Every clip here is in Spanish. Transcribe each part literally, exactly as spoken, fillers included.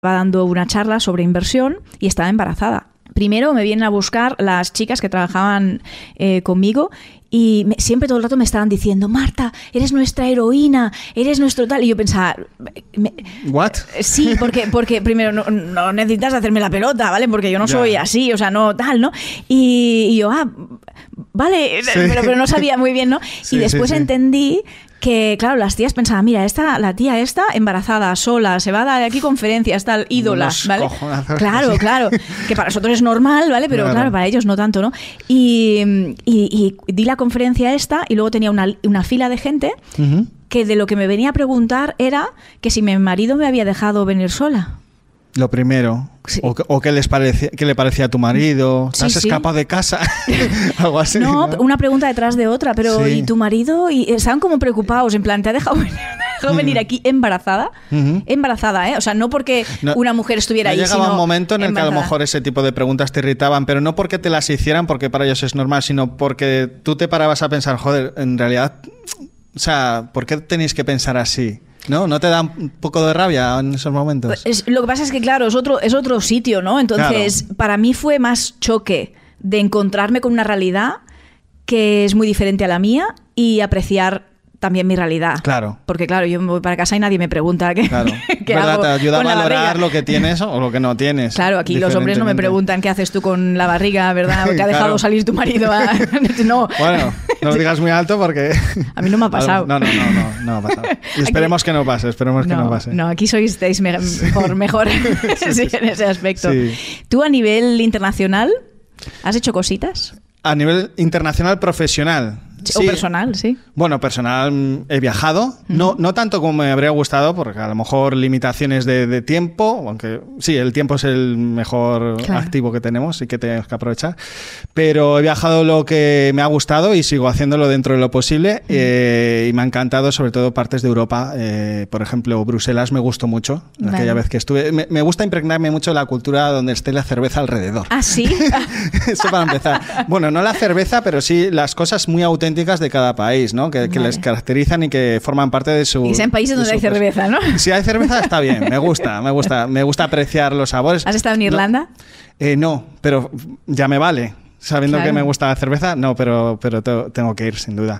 dando una charla sobre inversión y estaba embarazada. Primero me vienen a buscar las chicas que trabajaban eh, conmigo y me, siempre todo el rato me estaban diciendo: Marta, eres nuestra heroína, eres nuestro tal. Y yo pensaba... Me, ¿What? Sí, porque, porque primero no, no necesitas hacerme la pelota, ¿vale? Porque yo no soy yeah. así, o sea, no tal, ¿no? Y, y yo, ah, vale, sí. pero, pero no sabía muy bien, ¿no? Sí, y después sí, sí. entendí... que, claro, las tías pensaban, mira, esta, la tía esta embarazada, sola, se va a dar aquí conferencias, tal, ídola, Unos ¿vale? Cojonazos. Claro, claro, que para nosotros es normal, ¿vale? Pero claro, claro para ellos no tanto, ¿no? Y, y, y di la conferencia esta y luego tenía una, una fila de gente uh-huh. que de lo que me venía a preguntar era que si mi marido me había dejado venir sola. Lo primero. Sí. O, o qué les parecía, qué le parecía a tu marido. ¿Te has sí, escapado sí. de casa? Algo así. No, ¿no? Una pregunta detrás de otra, pero sí. ¿y tu marido? Y estaban como preocupados, en plan, ¿te ha dejado venir, te ha dejado venir aquí embarazada? Uh-huh. Embarazada, ¿eh? O sea, no porque no, una mujer estuviera no ahí, llegaba sino un momento en el embarazada. que a lo mejor ese tipo de preguntas te irritaban, pero no porque te las hicieran, porque para ellos es normal, sino porque tú te parabas a pensar, joder, en realidad, o sea, ¿por qué tenéis que pensar así? ¿No? ¿No te da un poco de rabia en esos momentos? Es, lo que pasa es que, claro, es otro, es otro sitio, ¿no? Entonces, claro. para mí fue más choque de encontrarme con una realidad que es muy diferente a la mía y apreciar también mi realidad. Claro. Porque, claro, yo me voy para casa y nadie me pregunta qué, claro. qué ¿verdad? hago Te ayuda con a la valorar barriga. lo que tienes o lo que no tienes. Claro, aquí los hombres no me preguntan qué haces tú con la barriga, ¿verdad? ¿Te ha dejado claro. salir tu marido? A... no. Bueno, no lo digas muy alto porque... A mí no me ha pasado. No, no, no, no, no ha pasado. Y esperemos aquí... que no pase, esperemos no, que no pase. No, aquí sois estáis mejor, mejor sí, sí, en ese aspecto. Sí. ¿Tú a nivel internacional has hecho cositas? A nivel internacional profesional. Sí. O personal, sí. Bueno, personal he viajado, uh-huh. no, no tanto como me habría gustado, porque a lo mejor limitaciones de, de tiempo, aunque sí, el tiempo es el mejor claro. activo que tenemos y que tenemos que aprovechar, pero he viajado lo que me ha gustado y sigo haciéndolo dentro de lo posible uh-huh. eh, y me ha encantado sobre todo partes de Europa, eh, por ejemplo, Bruselas me gustó mucho, vale. aquella vez que estuve. Me, me gusta impregnarme mucho de la cultura donde esté la cerveza alrededor. ¿Ah, sí? Eso para empezar. Bueno, no la cerveza, pero sí las cosas muy auténticas de cada país, ¿no? Que, que vale. les caracterizan y que forman parte de su... Y sean países donde hay cerveza, ¿no? Si hay cerveza está bien, me gusta, me gusta, me gusta apreciar los sabores. ¿Has estado en Irlanda? No, eh, no pero ya me vale. Sabiendo claro. que me gusta la cerveza, no, pero, pero te, tengo que ir, sin duda.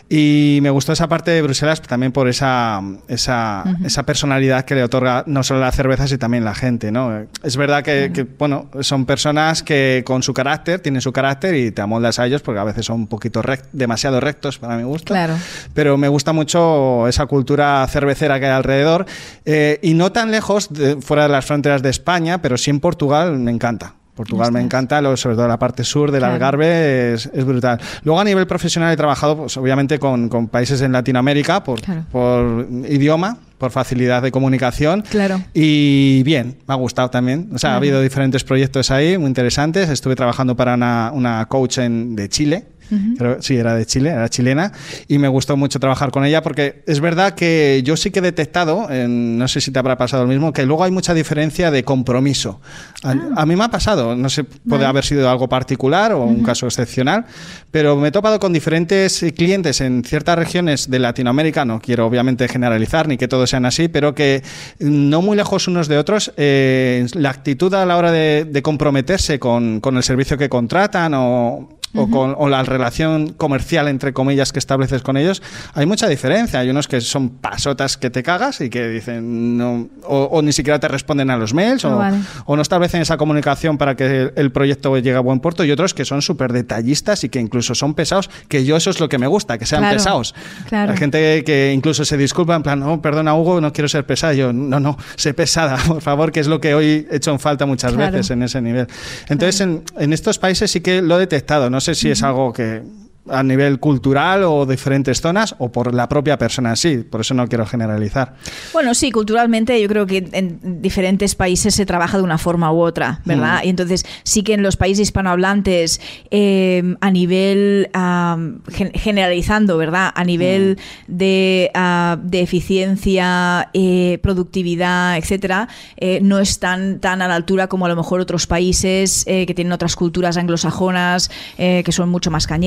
Y me gustó esa parte de Bruselas también por esa, esa, uh-huh. esa personalidad que le otorga no solo la cerveza, sino también la gente, ¿no? Es verdad que, uh-huh. que, bueno, son personas que con su carácter, tienen su carácter y te amoldas a ellos porque a veces son un poquito rect, demasiado rectos para mi gusto. Claro. Pero me gusta mucho esa cultura cervecera que hay alrededor. Eh, y no tan lejos, de, fuera de las fronteras de España, pero sí en Portugal me encanta. Portugal me encanta, lo, sobre todo la parte sur del claro. Algarve es, es brutal. Luego a nivel profesional he trabajado pues, obviamente con, con países en Latinoamérica por, claro. por idioma, por facilidad de comunicación claro. y bien, me ha gustado también. O sea, claro. ha habido diferentes proyectos ahí muy interesantes. Estuve trabajando para una, una coach en, de Chile. Uh-huh. Creo, sí, era de Chile, era chilena y me gustó mucho trabajar con ella porque es verdad que yo sí que he detectado, en, no sé si te habrá pasado lo mismo, que luego hay mucha diferencia de compromiso. A, ah. a mí me ha pasado, no sé, puede vale. haber sido algo particular o uh-huh. un caso excepcional, pero me he topado con diferentes clientes en ciertas regiones de Latinoamérica, no quiero obviamente generalizar ni que todos sean así, pero que no muy lejos unos de otros, eh, la actitud a la hora de, de comprometerse con, con el servicio que contratan o... O, con, o la relación comercial, entre comillas, que estableces con ellos, hay mucha diferencia. Hay unos que son pasotas que te cagas y que dicen no, o, o ni siquiera te responden a los mails oh, o, vale. o no establecen esa comunicación para que el, el proyecto llegue a buen puerto, y otros que son súper detallistas y que incluso son pesados, que yo eso es lo que me gusta, que sean claro, pesados. Claro. Hay gente que incluso se disculpa en plan, no, perdona Hugo, no quiero ser pesada. Yo, no, no, sé pesada, por favor, que es lo que hoy he hecho en falta muchas claro. veces en ese nivel. Entonces, claro. en, en estos países sí que lo he detectado, no No sé si es algo que a nivel cultural o diferentes zonas o por la propia persona en sí, por eso no quiero generalizar. Bueno, sí, culturalmente yo creo que en diferentes países se trabaja de una forma u otra, ¿verdad? Mm. Y entonces sí que en los países hispanohablantes eh, a nivel, um, gen- generalizando, ¿verdad? A nivel mm. de, uh, de eficiencia, eh, productividad, etcétera, eh, no están tan a la altura como a lo mejor otros países eh, que tienen otras culturas anglosajonas eh, que son mucho más cañeras, ¿vale?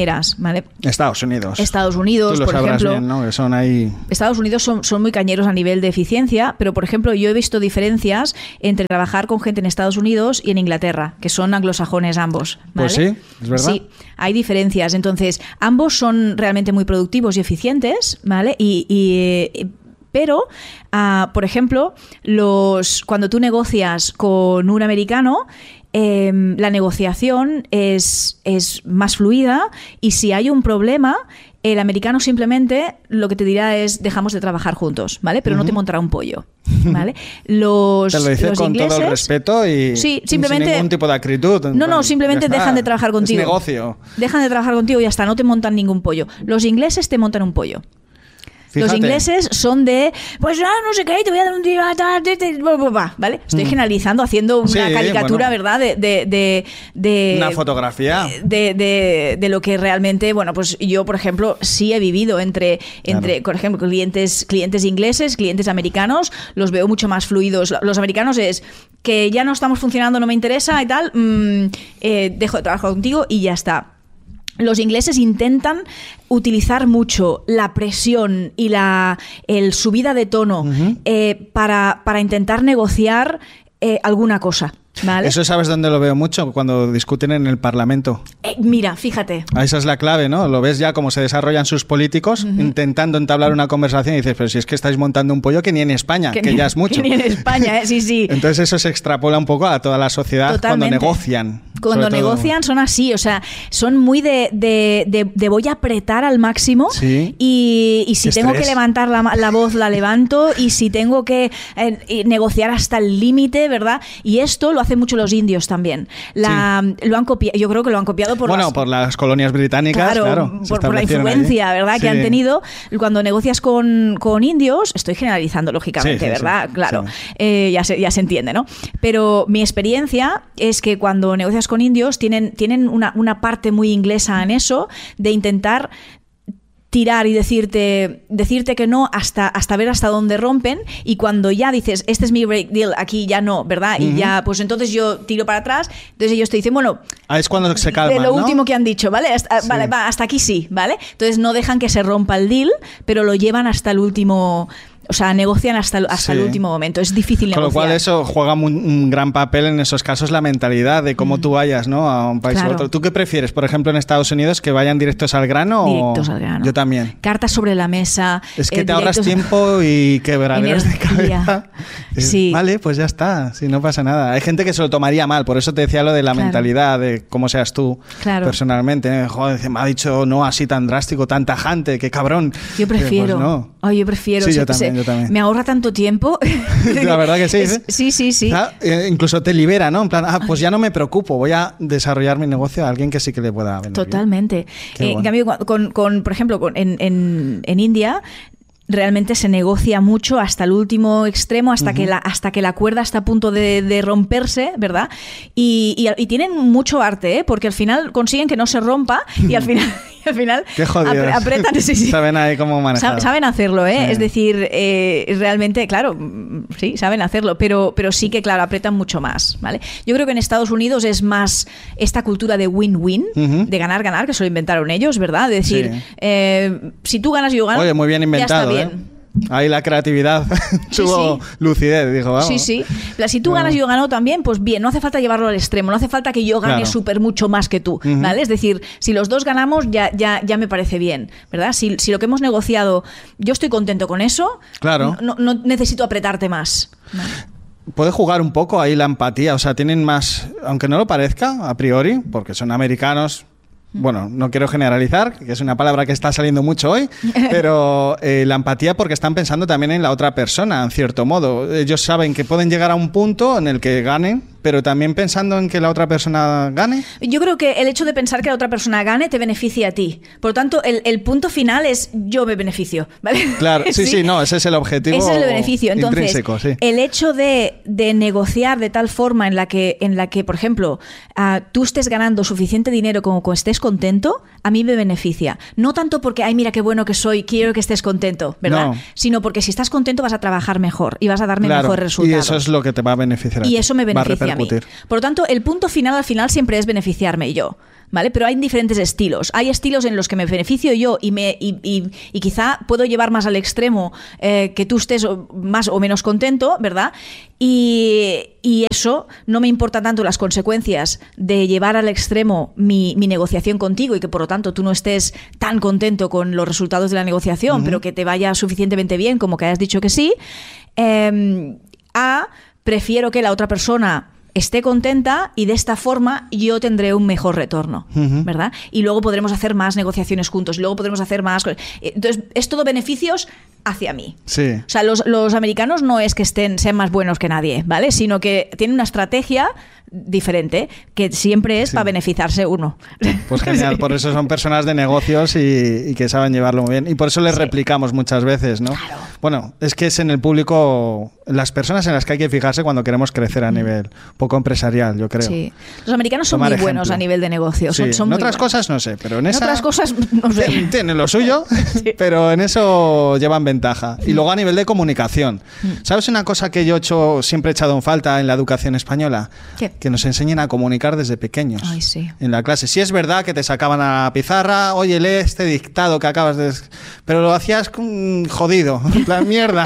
¿vale? Estados Unidos. Estados Unidos, Tú lo por sabrás ejemplo. bien, ¿no? Que son ahí... Estados Unidos son, son muy cañeros a nivel de eficiencia, pero por ejemplo yo he visto diferencias entre trabajar con gente en Estados Unidos y en Inglaterra, que son anglosajones ambos, ¿vale? Pues sí, es verdad. Sí, hay diferencias. Entonces, ambos son realmente muy productivos y eficientes, ¿vale? Y... y pero, uh, por ejemplo, los cuando tú negocias con un americano, eh, la negociación es, es más fluida y si hay un problema, el americano simplemente lo que te dirá es dejamos de trabajar juntos, ¿vale? Pero uh-huh. no te montará un pollo, ¿vale? Los, te lo dice los con ingleses, todo el respeto y sí, simplemente, sin ningún tipo de acritud. No, no, simplemente dejan de trabajar contigo. Es negocio. Dejan de trabajar contigo y ya está, no te montan ningún pollo. Los ingleses te montan un pollo. Fíjate. Los ingleses son de, pues ah, no sé qué, te voy a dar un tiro, ¿vale? Estoy mm. generalizando, haciendo una sí, caricatura, bueno, ¿verdad? De, de, de, de una fotografía. De, de, de lo que realmente, bueno, pues yo, por ejemplo, sí he vivido entre, entre claro. por ejemplo, clientes, clientes ingleses, clientes americanos, los veo mucho más fluidos. Los americanos es que ya no estamos funcionando, no me interesa y tal, mmm, eh, dejo de trabajar contigo y ya está. Los ingleses intentan utilizar mucho la presión y la el subida de tono uh-huh. eh, para, para intentar negociar eh, alguna cosa. ¿Vale? Eso sabes dónde lo veo mucho, cuando discuten en el Parlamento. Eh, mira, fíjate. Esa es la clave, ¿no? Lo ves ya cómo se desarrollan sus políticos uh-huh. intentando entablar una conversación y dices, pero si es que estáis montando un pollo que ni en España, que, que ni, ya es mucho. Que ni en España, ¿eh? Sí, sí. Entonces eso se extrapola un poco a toda la sociedad. Totalmente. Cuando negocian. Cuando negocian son así, o sea, son muy de, de, de, de voy a apretar al máximo sí. y, y si Qué tengo estrés. que levantar la, la voz, la levanto y si tengo que eh, negociar hasta el límite, ¿verdad? Y esto lo hacen mucho los indios también. La, sí. lo han copiado, yo creo que lo han copiado por bueno, las, por las colonias británicas, claro, claro por, por la influencia, allí. ¿verdad? Sí. Que han tenido cuando negocias con, con indios, estoy generalizando lógicamente, sí, sí, ¿verdad? Sí, claro, sí. Eh, ya se, ya se entiende, ¿no? Pero mi experiencia es que cuando negocias con indios tienen, tienen una, una parte muy inglesa en eso de intentar tirar y decirte decirte que no hasta, hasta ver hasta dónde rompen y cuando ya dices, este es mi break deal, aquí ya no, ¿verdad? Uh-huh. Y ya, pues entonces yo tiro para atrás, entonces ellos te dicen, bueno... Ah, es cuando se calman, de lo ¿no? último que han dicho, ¿vale? Hasta, sí. vale, va, hasta aquí sí, ¿vale? Entonces no dejan que se rompa el deal, pero lo llevan hasta el último... O sea, negocian hasta, el, hasta sí. el último momento. Es difícil negociar. Con lo cual eso juega un, un gran papel en esos casos, la mentalidad de cómo mm. tú vayas, ¿no? A un país claro. u otro. ¿Tú qué prefieres, por ejemplo, en Estados Unidos, que vayan directos al grano? Directos o... al grano. Yo también. Cartas sobre la mesa. Es que eh, te ahorras tiempo y quebraderos de cabeza. Sí. Vale, pues ya está. Si no pasa nada. Hay gente que se lo tomaría mal. Por eso te decía lo de la claro. mentalidad, de cómo seas tú claro. personalmente. Joder, me ha dicho no así tan drástico, tan tajante, qué cabrón. Yo prefiero. Pues no. Oh, yo prefiero. Sí, o sea, yo, también, se, yo también. Me ahorra tanto tiempo. La verdad que sí. Es, sí, sí, sí. Ah, eh, incluso te libera, ¿no? En plan, ah, pues ya no me preocupo, voy a desarrollar mi negocio a alguien que sí que le pueda venir. Totalmente. Eh, bueno. En cambio, con, con, por ejemplo, con, en, en, en India... realmente se negocia mucho hasta el último extremo, hasta, uh-huh. que, la, hasta que la cuerda está a punto de, de romperse, ¿verdad? Y, y, y tienen mucho arte, ¿eh? Porque al final consiguen que no se rompa y al final, y al final Qué ap- apretan. Sí, sí. Saben ahí cómo manejar. Saben hacerlo, ¿eh? Sí. Es decir, eh, realmente, claro, sí, saben hacerlo, pero, pero sí que, claro, apretan mucho más, ¿vale? Yo creo que en Estados Unidos es más esta cultura de win-win, uh-huh. de ganar-ganar, que se lo inventaron ellos, ¿verdad? De decir, sí. eh, si tú ganas y yo gano, Oye, muy bien inventado, ya está bien. ¿eh? Ahí la creatividad sí, tuvo sí. lucidez, dijo, vamos. Sí, sí. Si tú ganas y yo gano también, pues bien, no hace falta llevarlo al extremo, no hace falta que yo gane claro. súper mucho más que tú, uh-huh. ¿vale? Es decir, si los dos ganamos ya, ya, ya me parece bien, ¿verdad? Si, si lo que hemos negociado, yo estoy contento con eso, claro. no, no necesito apretarte más. ¿Vale? Puede jugar un poco ahí la empatía, o sea, tienen más, aunque no lo parezca a priori, porque son americanos. Bueno, no quiero generalizar, que es una palabra que está saliendo mucho hoy, pero eh, la empatía porque están pensando también en la otra persona, en cierto modo. Ellos saben que pueden llegar a un punto en el que ganen, pero también pensando en que la otra persona gane. Yo creo que el hecho de pensar que la otra persona gane te beneficia a ti. Por lo tanto, el, el punto final es yo me beneficio, ¿vale? Claro, sí, sí, sí, no, ese es el objetivo ese es el beneficio. Entonces, intrínseco, sí. El hecho de, de negociar de tal forma en la que, en la que por ejemplo, uh, tú estés ganando suficiente dinero como que estés contento, a mí me beneficia. No tanto porque, ay, mira qué bueno que soy, quiero que estés contento, ¿verdad? No. Sino porque si estás contento vas a trabajar mejor y vas a darme claro, mejores resultados. Y eso es lo que te va a beneficiar. Y eso me beneficia. repercutir. Por lo tanto, el punto final al final siempre es beneficiarme yo. ¿Vale? Pero hay diferentes estilos. Hay estilos en los que me beneficio yo y, me, y, y, y quizá puedo llevar más al extremo eh, que tú estés más o menos contento, ¿verdad? Y, y eso no me importa tanto las consecuencias de llevar al extremo mi, mi negociación contigo y que por lo tanto tú no estés tan contento con los resultados de la negociación, uh-huh. pero que te vaya suficientemente bien como que hayas dicho que sí. Eh, a, prefiero que la otra persona esté contenta y de esta forma yo tendré un mejor retorno, uh-huh. ¿verdad? Y luego podremos hacer más negociaciones juntos, luego podremos hacer más cosas. Entonces, es todo beneficios hacia mí. Sí. O sea, los, los americanos no es que estén, sean más buenos que nadie, ¿vale? Sino que tienen una estrategia diferente, que siempre es sí. para beneficiarse uno. Pues genial, por eso son personas de negocios y, y que saben llevarlo muy bien. Y por eso les sí. replicamos muchas veces, ¿no? Claro. Bueno, es que es en el público, las personas en las que hay que fijarse cuando queremos crecer a nivel poco empresarial, yo creo. Sí. Los americanos son Tomar muy ejemplo. buenos a nivel de negocios. Sí. Son, son en muy otras buenos. cosas no sé, pero en, en esa... otras cosas no sé. Tienen lo suyo, sí. pero en eso llevan ventaja. Y luego a nivel de comunicación. ¿Sabes una cosa que yo he hecho, siempre he echado en falta en la educación española? ¿Qué? Que nos enseñen a comunicar desde pequeños. Ay, sí. En la clase. Sí es verdad que te sacaban a la pizarra, oye, lee este dictado que acabas de... Pero lo hacías mmm, jodido, en plan mierda.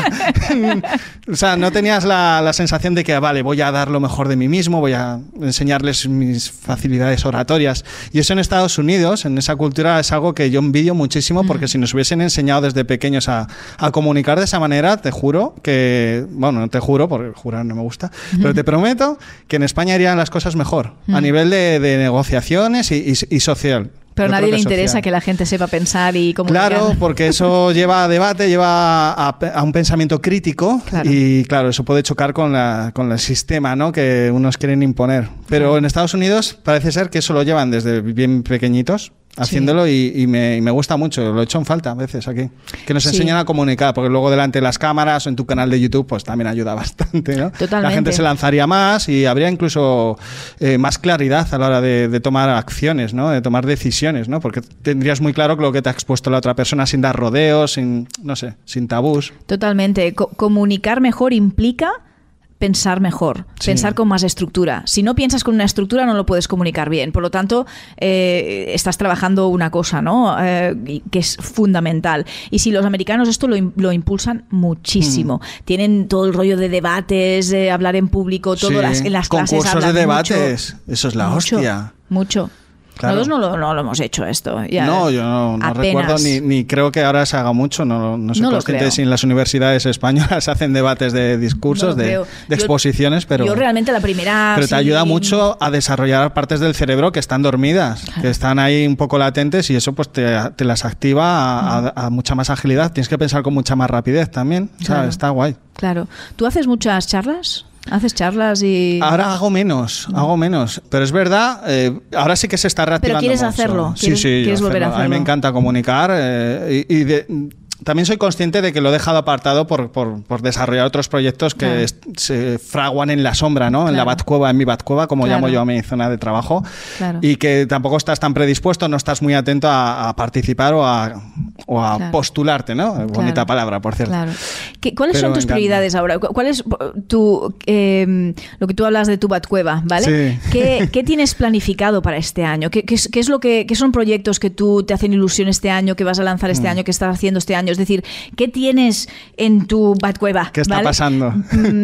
O sea, no tenías la, la sensación de que, vale, voy a dar lo mejor de mí mismo, voy a enseñarles mis facilidades oratorias. Y eso en Estados Unidos, en esa cultura, es algo que yo envidio muchísimo, porque mm. si nos hubiesen enseñado desde pequeños a, a comunicar de esa manera, te juro que... Bueno, no te juro, porque jurar no me gusta, mm. pero te prometo que en España irían las cosas mejor, mm. a nivel de, de negociaciones y, y, y social. Pero a nadie le interesa social. Que la gente sepa pensar y comunicar. Claro, porque eso lleva a debate, lleva a, a un pensamiento crítico claro. y claro, eso puede chocar con, la, con el sistema, ¿no? que unos quieren imponer. Pero claro. en Estados Unidos parece ser que eso lo llevan desde bien pequeñitos, haciéndolo sí. y, y, me, y me gusta mucho, lo he hecho en falta a veces aquí, que nos sí. enseñan a comunicar, porque luego delante de las cámaras o en tu canal de YouTube pues también ayuda bastante, ¿no? Totalmente. La gente se lanzaría más y habría incluso eh, más claridad a la hora de, de tomar acciones, ¿no? De tomar decisiones, ¿no? Porque tendrías muy claro lo que te ha expuesto la otra persona sin dar rodeos, sin, no sé, sin tabús. Totalmente. Co- comunicar mejor implica pensar mejor, sí. pensar con más estructura. Si no piensas con una estructura no lo puedes comunicar bien. Por lo tanto, eh, estás trabajando una cosa, ¿no? Eh, que es fundamental. Y si los americanos esto lo, lo impulsan muchísimo. Mm. Tienen todo el rollo de debates, de hablar en público, todo sí. las, en las clases concursos hablan de debates. Mucho, eso es la mucho, hostia. Mucho. Claro. Nosotros no lo, no lo hemos hecho esto. Ya, no, yo no, no recuerdo ni, ni creo que ahora se haga mucho. No, no soy no consciente de si en las universidades españolas hacen debates de discursos, no de, de exposiciones, yo, pero yo realmente la primera. Pero te sí, ayuda mucho a desarrollar partes del cerebro que están dormidas, claro. que están ahí un poco latentes y eso pues te, te las activa a, a, a mucha más agilidad. Tienes que pensar con mucha más rapidez también. Claro. O sea, está guay. Claro. ¿Tú haces muchas charlas? ¿Haces charlas y...? Ahora hago menos, no. hago menos. Pero es verdad, eh, ahora sí que se está reactivando. ¿Pero quieres mucho. hacerlo? Sí, sí, ¿Quieres volver a hacerlo? A mí me encanta comunicar eh, y, y de, también soy consciente de que lo he dejado apartado por, por, por desarrollar otros proyectos que claro. se fraguan en la sombra, ¿no? Claro. En la Batcueva, en mi Batcueva, como claro. llamo yo a mi zona de trabajo. Claro. Y que tampoco estás tan predispuesto, no estás muy atento a, a participar o a, o a claro. postularte, ¿no? Claro. Bonita palabra, por cierto. Claro. ¿Qué, ¿Cuáles Pero son tus prioridades ahora? ¿Cuál es tu, eh, lo que tú hablas de tu Batcueva, ¿vale? Sí. ¿Qué, ¿Qué tienes planificado para este año? ¿Qué, qué, es, qué es lo que qué son proyectos que tú te hacen ilusión este año, que vas a lanzar este mm. año, que estás haciendo este año? Es decir, ¿qué tienes en tu Batcueva? ¿Qué está ¿vale? pasando?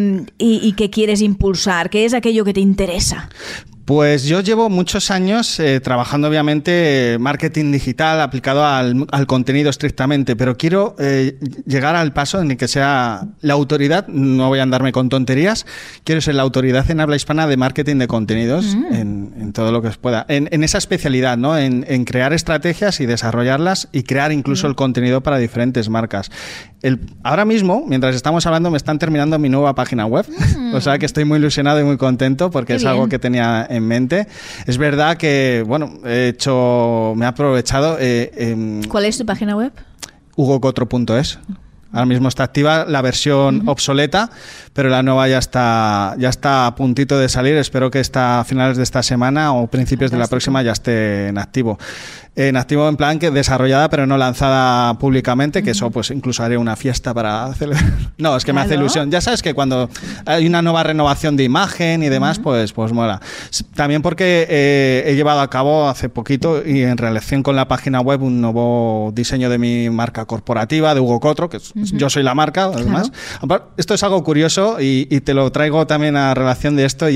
Y, y que quieres impulsar. ¿Qué es aquello que te interesa? Pues yo llevo muchos años eh, trabajando obviamente marketing digital aplicado al, al contenido estrictamente, pero quiero eh, llegar al paso en el que sea la autoridad, no voy a andarme con tonterías, quiero ser la autoridad en habla hispana de marketing de contenidos mm. en, en todo lo que se pueda, en, en esa especialidad, ¿no? En, en crear estrategias y desarrollarlas y crear incluso mm. el contenido para diferentes marcas. El, ahora mismo, mientras estamos hablando, me están terminando mi nueva página web, mm. o sea que estoy muy ilusionado y muy contento porque Qué es bien. algo que tenía en mente. Es verdad que, bueno, he hecho, me he aprovechado. Eh, eh, ¿Cuál es tu página web? hugo cotro punto es. Ahora mismo está activa la versión uh-huh. obsoleta, pero la nueva ya está, ya está a puntito de salir. Espero que esta, a finales de esta semana o principios Fantástico. de la próxima ya esté en activo. En activo en plan que desarrollada pero no lanzada públicamente, uh-huh. que eso pues incluso haré una fiesta para celebrar. No, es que claro. me hace ilusión. Ya sabes que cuando hay una nueva renovación de imagen y demás, uh-huh. pues, pues mola. También porque eh, he llevado a cabo hace poquito y en relación con la página web un nuevo diseño de mi marca corporativa, de Hugo Cotro, que es, uh-huh. yo soy la marca, además. Claro. Esto es algo curioso y, y te lo traigo también a relación de esto.